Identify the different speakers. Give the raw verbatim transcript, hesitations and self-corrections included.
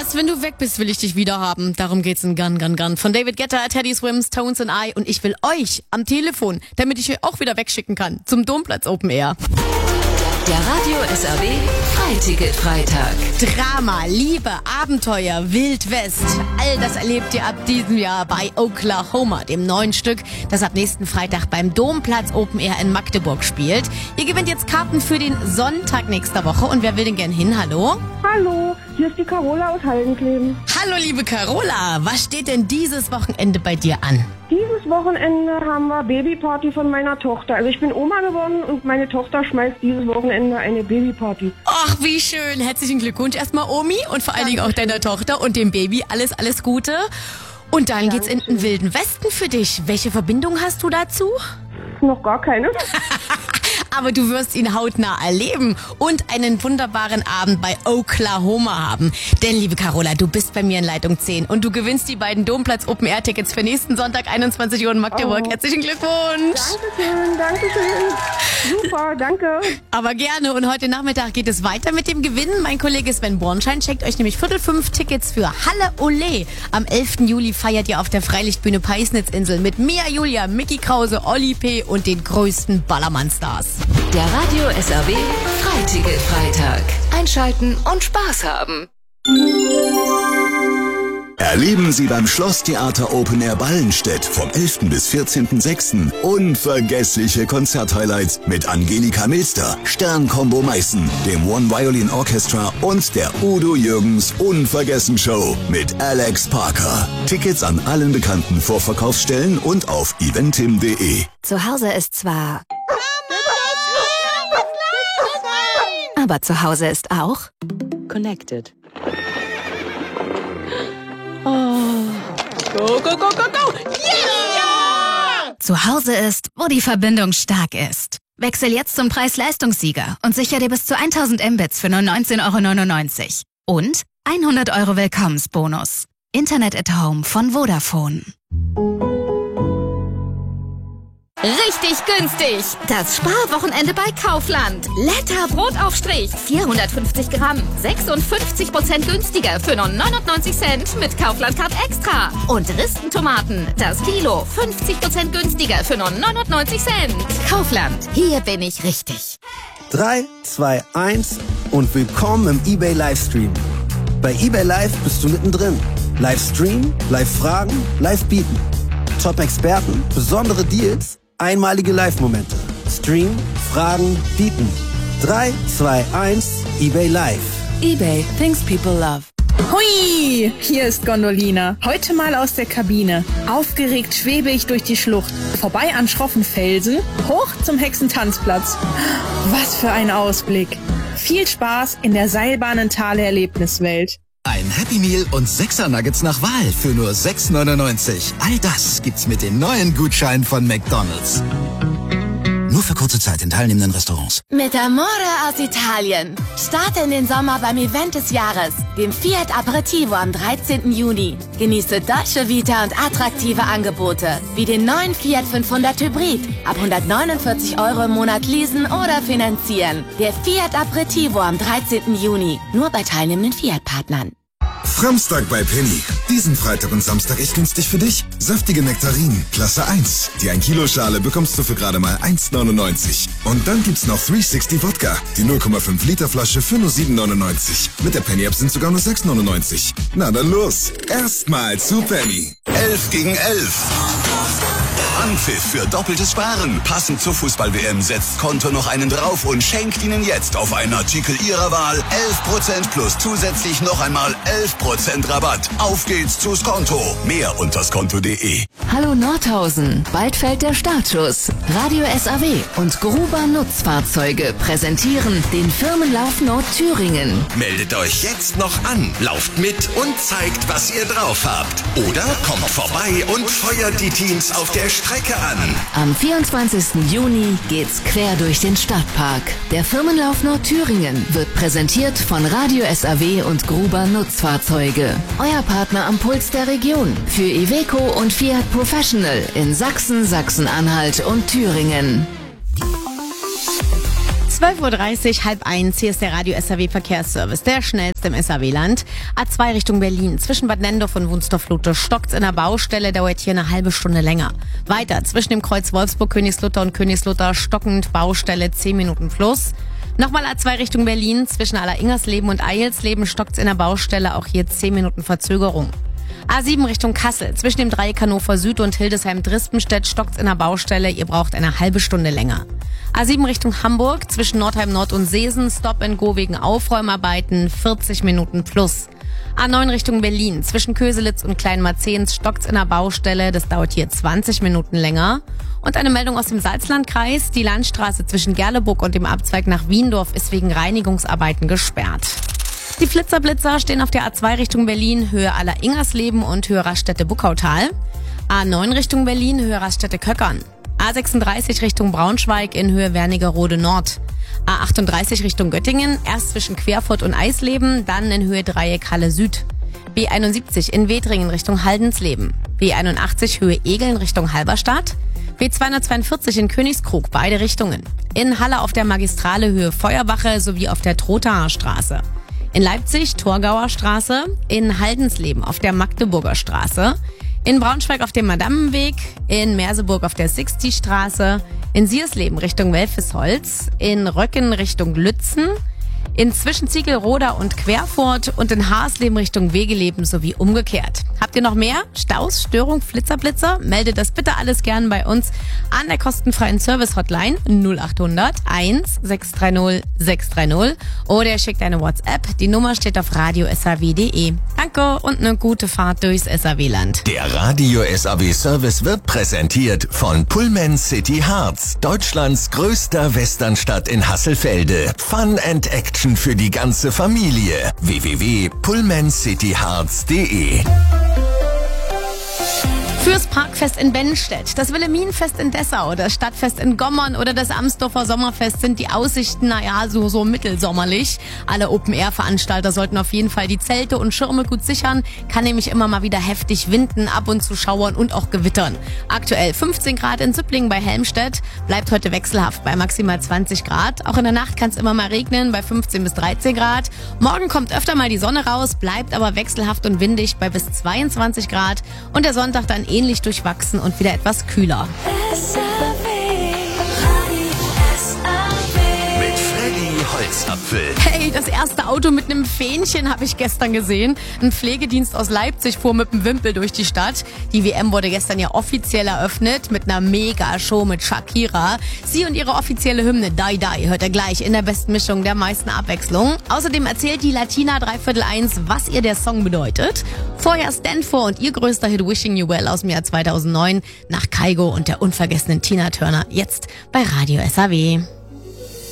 Speaker 1: Erst wenn du weg bist, will ich dich wieder haben. Darum geht's in Gun, Gun, Gun. Von David Guetta, Teddy Swims, Tones and I. Und ich will euch am Telefon, damit ich euch auch wieder wegschicken kann, zum Domplatz Open Air.
Speaker 2: Der Radio S R W Freiticket-Freitag.
Speaker 1: Drama, Liebe, Abenteuer, Wild West. All das erlebt ihr ab diesem Jahr bei Oklahoma, dem neuen Stück, das ab nächsten Freitag beim Domplatz Open Air in Magdeburg spielt. Ihr gewinnt jetzt Karten für den Sonntag nächster Woche. Und wer will denn gern hin? Hallo?
Speaker 3: Hallo, hier ist die Carola aus Haldenkleben.
Speaker 1: Hallo, liebe Carola. Was steht denn dieses Wochenende bei dir an?
Speaker 3: Dieses Wochenende haben wir Babyparty von meiner Tochter. Also ich bin Oma geworden und meine Tochter schmeißt dieses Wochenende eine Babyparty.
Speaker 1: Ach, wie schön. Herzlichen Glückwunsch erstmal, Omi, und vor allen Dingen auch deiner Tochter und dem Baby. Alles, alles Gute. Und dann geht's in den Wilden Westen für dich. Welche Verbindung hast du dazu?
Speaker 3: Noch gar keine.
Speaker 1: Aber du wirst ihn hautnah erleben und einen wunderbaren Abend bei Oklahoma haben. Denn, liebe Carola, du bist bei mir in Leitung zehn und du gewinnst die beiden Domplatz Open Air Tickets für nächsten Sonntag, einundzwanzig Uhr in Magdeburg. Oh. Herzlichen Glückwunsch.
Speaker 3: Dankeschön, Dankeschön. Super, danke.
Speaker 1: Aber gerne. Und heute Nachmittag geht es weiter mit dem Gewinn. Mein Kollege Sven Bornschein schenkt euch nämlich Viertel fünf Tickets für Halle Ole. Am elften Juli feiert ihr auf der Freilichtbühne Peisnitzinsel mit Mia Julia, Micky Krause, Olli P. und den größten Ballermann-Stars.
Speaker 2: Der Radio S R W Freiticket-Freitag. Einschalten und Spaß haben.
Speaker 4: Erleben Sie beim Schlosstheater Open Air Ballenstedt vom elften bis vierzehnten sechsten unvergessliche Konzerthighlights mit Angelika Milster, Sternkombo Meißen, dem One Violin Orchestra und der Udo Jürgens Unvergessen-Show mit Alex Parker. Tickets an allen bekannten Vorverkaufsstellen und auf eventim punkt de.
Speaker 5: Zu Hause ist zwar... Aber zu Hause ist auch...
Speaker 2: Connected.
Speaker 5: Oh. Go, go, go, go, go! Yeah! Zu Hause ist, wo die Verbindung stark ist. Wechsel jetzt zum Preis-Leistungssieger und sicher dir bis zu tausend Mbits für nur neunzehn Euro neunundneunzig. Und hundert Euro Willkommensbonus. Internet at Home von Vodafone.
Speaker 6: Richtig günstig! Das Sparwochenende bei Kaufland. Letter Brotaufstrich, vierhundertfünfzig Gramm, sechsundfünfzig Prozent günstiger für nur neunundneunzig Cent mit Kaufland Card Extra. Und Ristentomaten, das Kilo, fünfzig Prozent günstiger für nur neunundneunzig Cent. Kaufland, hier bin ich richtig.
Speaker 7: drei, zwei, eins und willkommen im eBay Livestream. Bei eBay Live bist du mittendrin. Livestream, Live-Fragen, Live-Bieten. Top-Experten, besondere Deals, einmalige Live-Momente. Stream, Fragen, Bieten. drei, zwei, eins, eBay Live.
Speaker 5: eBay, things people love.
Speaker 8: Hui, hier ist Gondolina. Heute mal aus der Kabine. Aufgeregt schwebe ich durch die Schlucht. Vorbei an schroffen Felsen, hoch zum Hexentanzplatz. Was für ein Ausblick. Viel Spaß in der Seilbahnentale-Erlebniswelt.
Speaker 9: Ein Happy Meal und sechser Nuggets nach Wahl für nur sechs neunundneunzig. All das gibt's mit den neuen Gutscheinen von McDonald's. Nur für kurze Zeit in teilnehmenden Restaurants.
Speaker 10: Mit Amore aus Italien. Starte in den Sommer beim Event des Jahres, dem Fiat Aperitivo am dreizehnten Juni. Genieße Dolce Vita und attraktive Angebote, wie den neuen Fiat fünfhundert Hybrid. Ab hundertneunundvierzig Euro im Monat leasen oder finanzieren. Der Fiat Aperitivo am dreizehnten Juni. Nur bei teilnehmenden Fiat-Partnern.
Speaker 4: Framstag bei Penny. Diesen Freitag und Samstag echt günstig für dich. Saftige Nektarinen, Klasse eins. Die ein Kilo Schale bekommst du für gerade mal eins neunundneunzig. Und dann gibt's noch dreihundertsechzig Wodka. Die null Komma fünf Liter Flasche für nur sieben neunundneunzig. Mit der Penny App sind sogar nur sechs neunundneunzig. Na dann los. Erstmal zu Penny. elf gegen elf. Anpfiff für doppeltes Sparen. Passend zur Fußball-W M setzt Konto noch einen drauf und schenkt Ihnen jetzt auf einen Artikel Ihrer Wahl elf Prozent plus zusätzlich noch einmal elf Prozent Rabatt. Auf geht's zu Skonto. Mehr unter skonto punkt de.
Speaker 2: Hallo Nordhausen, bald fällt der Startschuss. Radio S R W und Gruber Nutzfahrzeuge präsentieren den Firmenlauf Nordthüringen.
Speaker 11: Meldet euch jetzt noch an, lauft mit und zeigt, was ihr drauf habt. Oder kommt vorbei und feuert die Teams auf der Strecke an.
Speaker 2: Am vierundzwanzigsten Juni geht's quer durch den Stadtpark. Der Firmenlauf Nordthüringen wird präsentiert von Radio S R W und Gruber Nutzfahrzeuge. Euer Partner am Puls der Region für Iveco und Fiat Professional in Sachsen, Sachsen-Anhalt und Thüringen.
Speaker 1: zwölf Uhr dreißig, halb eins, hier ist der Radio S A W Verkehrsservice, der schnellste im S A W-Land. A zwei Richtung Berlin, zwischen Bad Nendorf und Wunstorf-Lute stockt's in der Baustelle, dauert hier eine halbe Stunde länger. Weiter, zwischen dem Kreuz Wolfsburg, Königslutter und Königslutter stockend, Baustelle, zehn Minuten plus. Nochmal A zwei Richtung Berlin, zwischen Aller-Ingersleben und Eilsleben stockt's in der Baustelle, auch hier zehn Minuten Verzögerung. A sieben Richtung Kassel, zwischen dem Dreieck Hannover Süd und Hildesheim-Drispenstedt stockt's in der Baustelle, ihr braucht eine halbe Stunde länger. A sieben Richtung Hamburg, zwischen Nordheim Nord und Seesen, Stop and Go wegen Aufräumarbeiten, vierzig Minuten plus. A neun Richtung Berlin, zwischen Köselitz und Kleinmarzehns stockt's in der Baustelle, das dauert hier zwanzig Minuten länger. Und eine Meldung aus dem Salzlandkreis, die Landstraße zwischen Gerleburg und dem Abzweig nach Wiendorf ist wegen Reinigungsarbeiten gesperrt. Die Flitzerblitzer stehen auf der A zwei Richtung Berlin, Höhe Aller-Ingersleben und Höhe Raststätte-Buckautal. A neun Richtung Berlin, Höhe Raststätte-Köckern. A sechsunddreißig Richtung Braunschweig in Höhe Wernigerode Nord. A achtunddreißig Richtung Göttingen, erst zwischen Querfurt und Eisleben, dann in Höhe Dreieck Halle Süd. B einundsiebzig in Wedringen Richtung Haldensleben. B einundachtzig Höhe Egeln Richtung Halberstadt. B zweihundertzweiundvierzig in Königskrug, beide Richtungen. In Halle auf der Magistrale Höhe Feuerwache sowie auf der Trothaer Straße. In Leipzig Torgauer Straße, in Haldensleben auf der Magdeburger Straße, in Braunschweig auf dem Madamenweg, in Merseburg auf der Sixty-Straße, in Siersleben Richtung Welfesholz, in Röcken Richtung Lützen, in Zwischenziegelroda und Querfurt und in Haarsleben Richtung Wegeleben sowie umgekehrt. Habt ihr noch mehr? Staus, Störung, Flitzerblitzer? Meldet das bitte alles gern bei uns an der kostenfreien Service-Hotline null achthundert eins sechs drei null sechs drei null oder ihr schickt eine WhatsApp. Die Nummer steht auf radio s a w punkt d e. Danke und eine gute Fahrt durchs S A W-Land.
Speaker 11: Der Radio S A W-Service wird präsentiert von Pullman City Harz, Deutschlands größter Westernstadt in Hasselfelde. Fun and Action für die ganze Familie. w w w punkt pullman city harz punkt d e.
Speaker 1: Fürs Parkfest in Bennstedt, das Wilhelminenfest in Dessau, das Stadtfest in Gommern oder das Amsdorfer Sommerfest sind die Aussichten, naja, so, so mittelsommerlich. Alle Open-Air-Veranstalter sollten auf jeden Fall die Zelte und Schirme gut sichern, kann nämlich immer mal wieder heftig winden, ab und zu schauern und auch gewittern. Aktuell fünfzehn Grad in Züpplingen bei Helmstedt, bleibt heute wechselhaft bei maximal zwanzig Grad. Auch in der Nacht kann es immer mal regnen bei fünfzehn bis dreizehn Grad. Morgen kommt öfter mal die Sonne raus, bleibt aber wechselhaft und windig bei bis zweiundzwanzig Grad und der Sonntag dann ähnlich durchwachsen und wieder etwas kühler.
Speaker 11: Mit Freddy Holzapfel.
Speaker 1: Hey, das erste Auto mit einem Fähnchen habe ich gestern gesehen. Ein Pflegedienst aus Leipzig fuhr mit einem Wimpel durch die Stadt. Die W M wurde gestern ja offiziell eröffnet mit einer Mega-Show mit Shakira. Sie und ihre offizielle Hymne Die Die hört ihr gleich in der besten Mischung der meisten Abwechslung. Außerdem erzählt die Latina Dreiviertel eins, was ihr der Song bedeutet. Vorher Stand For und ihr größter Hit Wishing You Well aus dem Jahr zweitausendneun nach Kaigo und der unvergessenen Tina Turner. Jetzt bei Radio S A W.